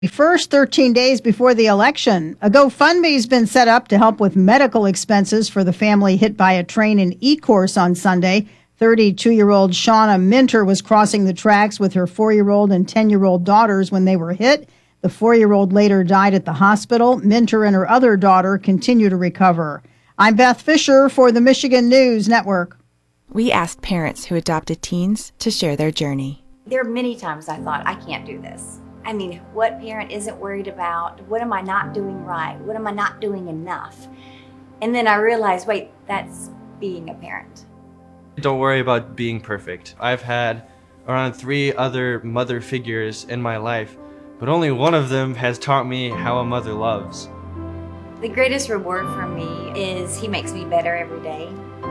First 13 days before the election, a GoFundMe's been set up to help with medical expenses for the family hit by a train in Ecorse on Sunday. 32-year-old Shauna Minter was crossing the tracks with her 4-year-old and 10-year-old daughters when they were hit. The 4-year-old later died at the hospital. Minter and her other daughter continue to recover. I'm Beth Fisher for the Michigan News Network. We asked parents who adopted teens to share their journey. There are many times I thought, I can't do this. I mean, what parent isn't worried about, what am I not doing right? What am I not doing enough? And then I realized, wait, that's being a parent. Don't worry about being perfect. I've had around 3 other mother figures in my life, but only one of them has taught me how a mother loves. The greatest reward for me is he makes me better every day.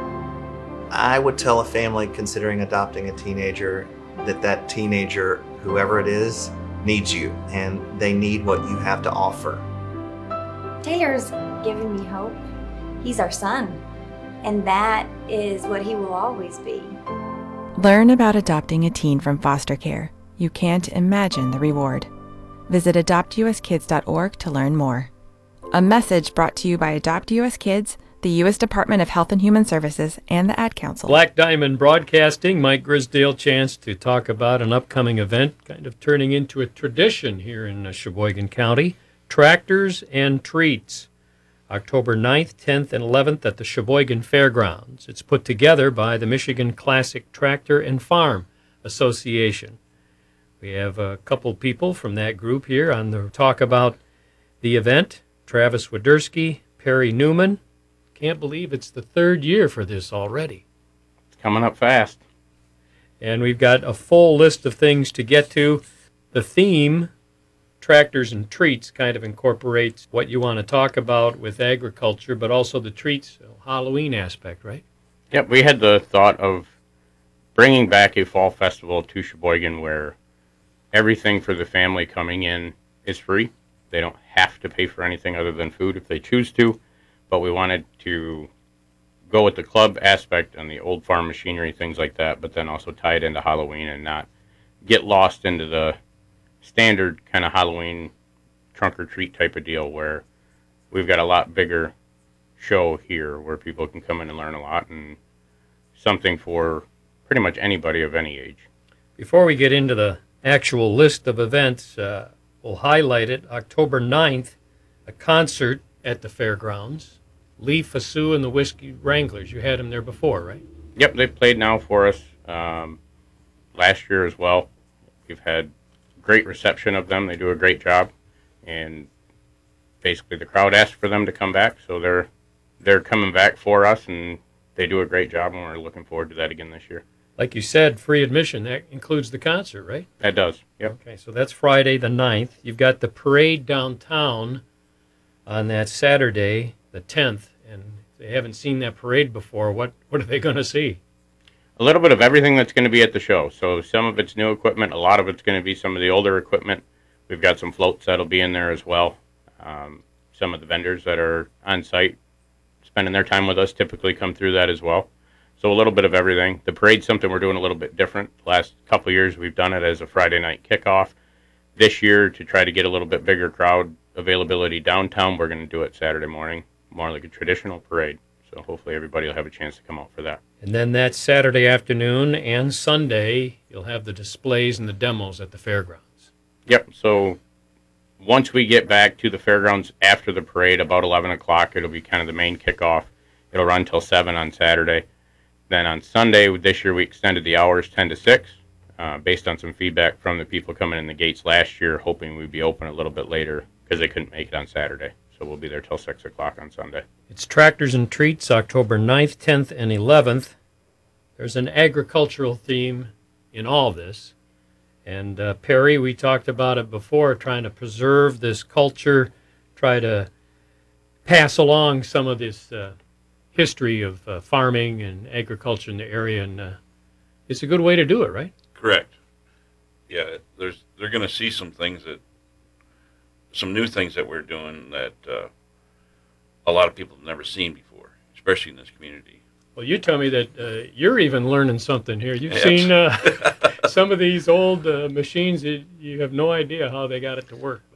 I would tell a family considering adopting a teenager that teenager, whoever it is, needs you, and they need what you have to offer. Taylor's given me hope. He's our son, and that is what he will always be. Learn about adopting a teen from foster care. You can't imagine the reward. Visit adoptuskids.org to learn more. A message brought to you by Adopt US Kids, the U.S. Department of Health and Human Services, and the Ad Council. Black Diamond Broadcasting, Mike Grisdale, chance to talk about an upcoming event, kind of turning into a tradition here in Sheboygan County, Tractors and Treats, October 9th, 10th, and 11th at the Sheboygan Fairgrounds. It's put together by the Michigan Classic Tractor and Farm Association. We have a couple people from that group here on the talk about the event, Travis Wadersky, Perry Newman. Can't believe it's the 3rd year for this already. It's coming up fast. And we've got a full list of things to get to. The theme, Tractors and Treats, kind of incorporates what you want to talk about with agriculture, but also the treats, Halloween aspect, right? Yep, we had the thought of bringing back a fall festival to Sheboygan where everything for the family coming in is free. They don't have to pay for anything other than food if they choose to. But we wanted to go with the club aspect and the old farm machinery, things like that, but then also tie it into Halloween and not get lost into the standard kind of Halloween trunk or treat type of deal where we've got a lot bigger show here where people can come in and learn a lot and something for pretty much anybody of any age. Before we get into the actual list of events, we'll highlight it. October 9th, a concert at the fairgrounds. Lee Fasu and the Whiskey Wranglers. You had them there before, right? Yep, they've played now for us last year as well. We've had great reception of them. They do a great job. And basically the crowd asked for them to come back, so they're coming back for us, and they do a great job, and we're looking forward to that again this year. Like you said, free admission. That includes the concert, right? That does, yep. Okay, so that's Friday the 9th. You've got the parade downtown on that Saturday, the 10th, and if they haven't seen that parade before, what are they going to see? A little bit of everything that's going to be at the show. So some of it's new equipment, a lot of it's going to be some of the older equipment. We've got some floats that'll be in there as well. Some of the vendors that are on site spending their time with us typically come through that as well. So a little bit of everything. The parade's something we're doing a little bit different. The last couple of years we've done it as a Friday night kickoff. This year, to try to get a little bit bigger crowd availability downtown, we're going to do it Saturday morning, more like a traditional parade. So hopefully everybody will have a chance to come out for that. And then that Saturday afternoon and Sunday, you'll have the displays and the demos at the fairgrounds. Yep, so once we get back to the fairgrounds after the parade, about 11 o'clock, it'll be kind of the main kickoff. It'll run till 7 on Saturday. Then on Sunday, this year we extended the hours 10 to 6, based on some feedback from the people coming in the gates last year, hoping we'd be open a little bit later because they couldn't make it on Saturday. So we'll be there till 6 o'clock on Sunday. It's Tractors and Treats, October 9th, 10th, and 11th. There's an agricultural theme in all this. And Perry, we talked about it before, trying to preserve this culture, try to pass along some of this history of farming and agriculture in the area. And it's a good way to do it, right? Correct. Yeah, they're going to see some new things that we're doing that a lot of people have never seen before, especially in this community. Well, you tell me that you're even learning something here. You've seen some of these old machines that you have no idea how they got it to work.